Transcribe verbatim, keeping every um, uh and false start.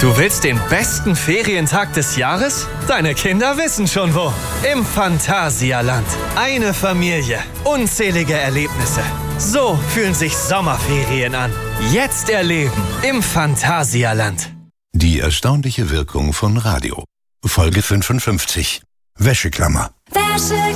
Du willst den besten Ferientag des Jahres? Deine Kinder wissen schon wo. Im Phantasialand. Eine Familie. Unzählige Erlebnisse. So fühlen sich Sommerferien an. Jetzt erleben im Phantasialand. Die erstaunliche Wirkung von Radio. Folge fünfundfünfzig. Wäscheklammer. Wäsche